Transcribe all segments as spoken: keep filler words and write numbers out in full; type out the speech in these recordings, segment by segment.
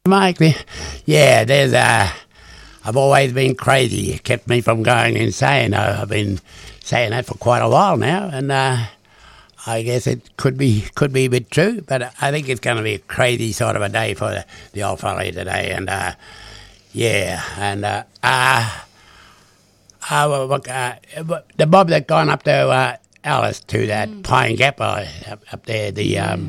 Mike, yeah, there's a. I've always been crazy. It kept me from going insane. I, I've been saying that for quite a while now, and uh, I guess it could be could be a bit true. But I think it's going to be a crazy sort of a day for the, the old fella today, and uh, yeah, and uh, uh, uh, uh, the mob that gone up to uh, Alice to that mm. Pine Gap uh, up, up there, the um,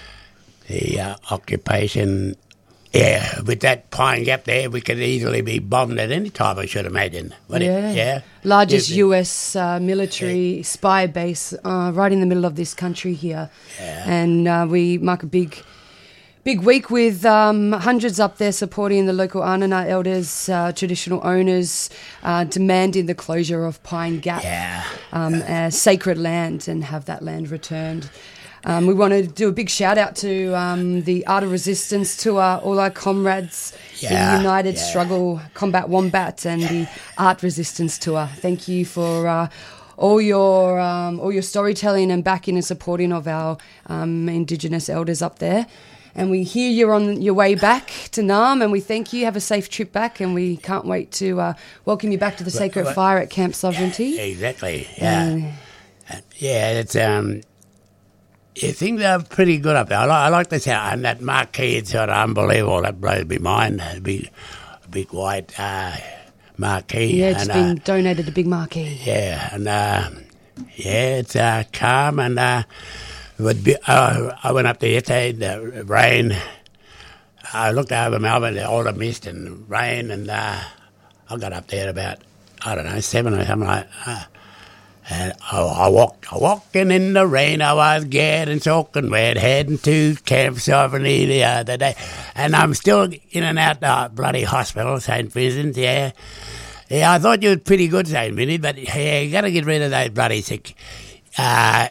the uh, occupation. Yeah, with that Pine Gap there, we could easily be bombed at any time, I should imagine. Yeah. It? yeah. Largest yeah. U S uh, military yeah. spy base uh, right in the middle of this country here. Yeah. And uh, we mark a big big week with um, hundreds up there supporting the local Anana elders, uh, traditional owners, uh, demanding the closure of Pine Gap, yeah. um, as sacred land, and have that land returned. Um, we want to do a big shout out to um, the Art of Resistance Tour, all our comrades, yeah, the United yeah. Struggle Combat Wombat, and the Art Resistance Tour. Thank you for uh, all your um, all your storytelling and backing and supporting of our um, Indigenous elders up there. And we hear you're on your way back to Naarm, and we thank you. Have a safe trip back, and we can't wait to uh, welcome you back to the Sacred well, Fire at Camp Sovereignty. Yeah, exactly. Yeah, uh, yeah. It's um. Yeah, things are pretty good up there. I like, I like the sound. And that marquee, it's sort of unbelievable. That blows me mind. A big, a big white uh, marquee. Yeah, it's and, been uh, donated a big marquee. Yeah, and uh, yeah, it's uh, calm. And uh, it would be, uh, I went up there yesterday, the rain. I looked over Melbourne, all the mist and rain, and uh, I got up there about, I don't know, seven or something like that. Uh, And I, I walked, I walking in the rain, I was getting soaking wet, heading to Camp Sovereignty the other day. And I'm still in and out the bloody hospital, Saint Vincent, yeah. Yeah, I thought you were pretty good, Saint Vincent, but yeah, you got to get rid of those bloody sick, uh,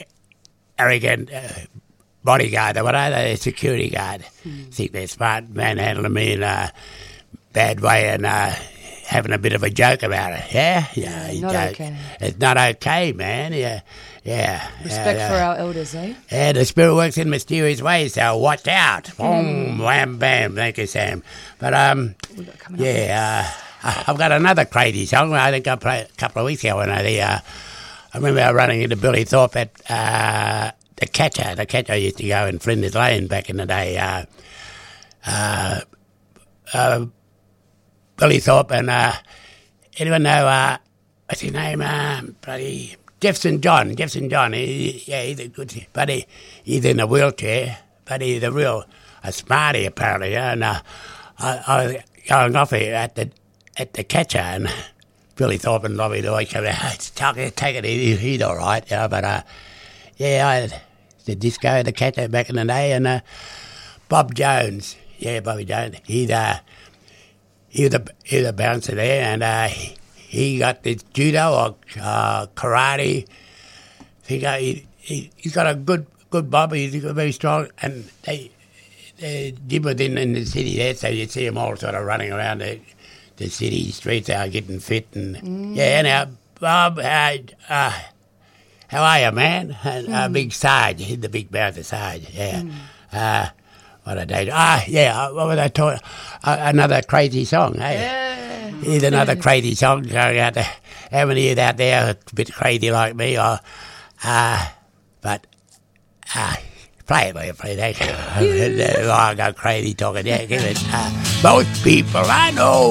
arrogant uh, bodyguard, or what are they, security guard. Mm. Think they're smart, manhandling me in a bad way, and uh, having a bit of a joke about it, yeah? Yeah, yeah not joke. okay. It's not okay, man, yeah, yeah. Respect uh, for our elders, eh? Yeah, the spirit works in mysterious ways, so watch out. Boom, mm. wham, bam, thank you, Sam. But, um, yeah, uh, I've got another crazy song I think I played a couple of weeks ago when I, the, uh, I remember running into Billy Thorpe at uh, the Catcher. The Catcher used to go in Flinders Lane back in the day. Uh, uh, uh, Billy Thorpe, and uh, anyone know, uh, what's his name, uh, bloody Jefferson John, Jefferson John, he, yeah, he's a good, but he, he's in a wheelchair, but he's a real, a smarty apparently, yeah, and uh, I, I was going off here at the, at the Catcher, and Billy Thorpe and Robbie Lloyd came out, hey, take it easy, he's all right, you know, but uh, yeah, I the disco, the Catcher back in the day, and uh, Bob Jones, yeah, Bobby Jones, he's, uh, He was, a, he was a bouncer there, and uh, he, he got this judo or uh, karate. He got, he, he, he's got a good good bob. He's very strong, and they, they gym was in, in the city there, so you see them all sort of running around the, the city streets out getting fit. And mm. yeah, now Bob, uh, uh, how are you, man? And mm. uh, big Sarge, he's the big bouncer Sarge. Yeah. Mm. Uh, What a day. Ah, yeah, what was I talking? Uh, another crazy song, hey? Yeah. Here's another crazy song going out there. How many of you out there are a bit crazy like me? Or, uh, but, uh, play it, will you, please? I go crazy talking. Yeah, give it. Uh, most people I know